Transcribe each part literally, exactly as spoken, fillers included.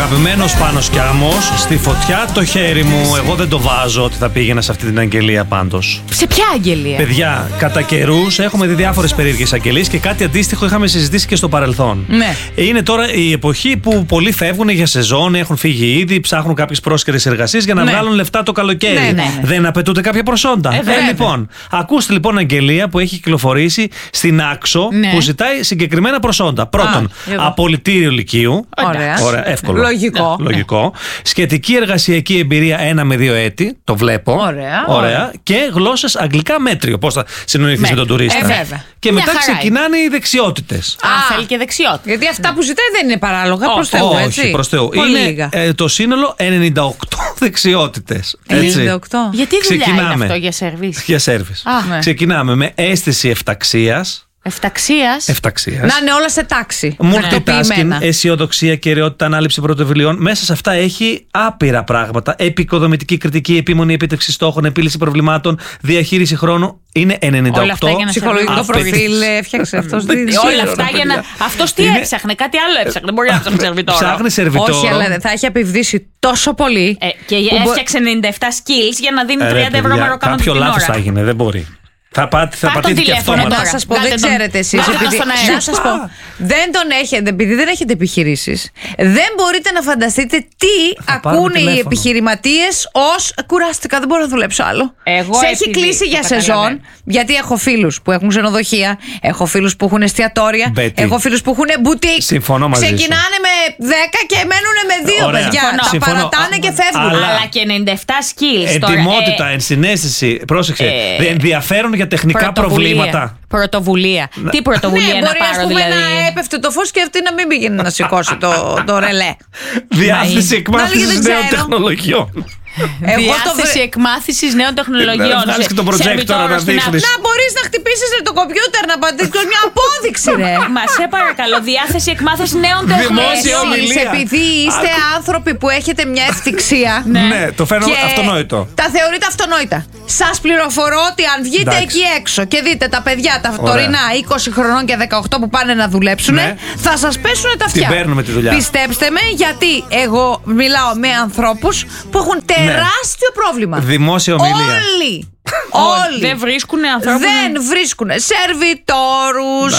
αγαπημένος Πάνος Κιάμος, στη φωτιά το χέρι μου. Εγώ δεν το βάζω ότι θα πήγαινα σε αυτή την αγγελία πάντως. Σε ποια αγγελία? Παιδιά, κατά καιρούς έχουμε δει διάφορες περίεργες αγγελίες και κάτι αντίστοιχο είχαμε συζητήσει και στο παρελθόν. Ναι. Είναι τώρα η εποχή που πολλοί φεύγουν για σεζόν, έχουν φύγει ήδη, ψάχνουν κάποιες πρόσκαιρες εργασίες για να ναι. βγάλουν λεφτά το καλοκαίρι. Ναι, ναι. Δεν απαιτούνται κάποια προσόντα. Ε, ε, λοιπόν, ακούστε λοιπόν αγγελία που έχει κυκλοφορήσει στην Άξο, ναι. που ζητάει συγκεκριμένα προσόντα. Πρώτον, Α, απολυτήριο λυκείου. Ωραία. Ωραία, εύκολο. Λογικό. Λογικό. Σχετική εργασιακή εμπειρία ένα με δύο έτη. Το βλέπω. Ωραία. Ωραία. Και γλώσσες αγγλικά μέτριο. Πώς θα συνοηθείς με τον τουρίστα. Ε, βέβαια. Και Μια μετά χαρά ξεκινάνε οι δεξιότητες. Α, θέλει και δεξιότητα. Γιατί αυτά που ζητάει δεν είναι παράλογα. Όχι, Προς Θεού, έτσι. όχι, προς Θεού. Πολύ Είναι λίγα. ε, το σύνολο ενενήντα οκτώ δεξιότητες. ενενήντα οκτώ. Γιατί δουλειά Ξεκινάμε. είναι αυτό για σερβίς? Για σέρβις. Α, ναι. Ξεκινάμε με αίσθηση εφταξίας. Εφταξίας. Εφταξίας. Να είναι όλα σε τάξη. Multitasking, Τακτοποιημένα. αισιοδοξία, κυριότητα, ανάληψη πρωτοβουλειών. Μέσα σε αυτά έχει άπειρα πράγματα. Επικοδομητική κριτική, επίμονη επίτευξη στόχων, επίλυση προβλημάτων, διαχείριση χρόνου. Είναι ενενήντα οκτώ. Όλα αυτά για να Ψυχολογικό Απαιτεί- προφίλ έφτιαξε αυτό. Δεν ξέρω, Όλα αυτά ρε για να. παιδιά. Αυτό τι Είναι- έψαχνε, κάτι άλλο έψαχνε. Μπορεί να ψάχνει σερβιτόρο. Ψάχνει σερβιτόρο. Όχι, αλλά θα έχει επιβδίσει τόσο πολύ. Ε, και που μπο- έφτιαξε ενενήντα επτά skills για να δίνει Ε, ρε, τριάντα ευρώ παιδιά, μαροκάμα κάποιο την λάθος ώρα. θα έγινε, δεν μπορεί. Θα, πάτε, θα Πάρ' τον πατήθηκε τηλέφωνο αυτόματα. Να τώρα. σα πω, δεν Βγάλτε τον- ξέρετε εσεί. βγάλτε τον Επειδή... στον αέρα. Να σα πω. Δεν τον έχετε, επειδή δεν έχετε επιχειρήσεις, δεν μπορείτε να φανταστείτε τι Θα πάρουμε ακούνε οι τηλέφωνο. επιχειρηματίες ως κουράστηκα, δεν μπορώ να δουλέψω άλλο. Εγώ Σε έχει επειδή κλείσει το για καταλαβαίνω. σεζόν, γιατί έχω φίλους που έχουν ξενοδοχεία, έχω φίλους που έχουν εστιατόρια, Μπέτη. έχω φίλους που έχουν μπουτίκ. Συμφωνώ μαζί σου. Ξεκινάνε με δέκα και μένουν με δύο, Ωραία. παιδιά. Συμφωνώ. Τα Συμφωνώ. παρατάνε και φεύγουν. Αλλά- Αλλά και ενενήντα επτά skills τώρα. Ετοιμότητα, Ε, ενσυναίσθηση. Πρόσεξε. ε, ενδιαφέρον για τεχνικά πρωτοβουλία. προβλήματα. Πρωτοβουλία. Τι πρωτοβουλία Ναι, να μπορεί ας πάρω πούμε δηλαδή? να έπεφτε το φως και αυτή να μην πήγαινε να σηκώσει το, το ρελέ. Διάθεση Να εκμάθησης λέγε, δεν νέων ξέρω. τεχνολογιών. Εγώ το Διάθεση βρε- εκμάθησης νέων τεχνολογιών. Να βγάλεις και τον projector Σερβιτόρος να στην δείχνεις. Να μπορείς να χτυπήσεις το κομπιούτερ, να πατήσεις μια απόδειξη, ρε. Μα σε παρακαλώ, διάθεση εκμάθηση νέων Δημόσια τεχνολογιών. ομιλία. Εσείς, επειδή είστε άνθρωποι που έχετε μια ευτυχία. Ναι, το φαίνομαι και αυτονόητο. Τα θεωρείτε αυτονόητα. Σας πληροφορώ ότι αν βγείτε Εντάξει. εκεί έξω και δείτε τα παιδιά, τα Ωραία. τωρινά είκοσι χρονών και δεκαοκτώ που πάνε να δουλέψουν, Ναι. θα σας πέσουν τα αυτιά. παίρνουμε τη δουλειά. Πιστέψτε με, γιατί εγώ μιλάω με ανθρώπους που έχουν τεράστιο πρόβλημα. Δημόσια ομιλία. Όλοι. Όλοι. Δεν βρίσκουν ανθρώπους. Δεν βρίσκουν σερβιτόρους,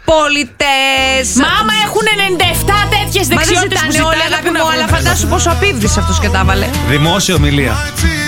πολιτές. Μα άμα έχουν ενενήντα επτά τέτοιες Μα δεν δεξιότητες που ζητάνε όλοι, ζητάνε, αγάπη πού να μου, βρουν. αλλά φαντάσου πόσο απίβδης αυτός και τα έβαλε. Δημόσια ομιλία.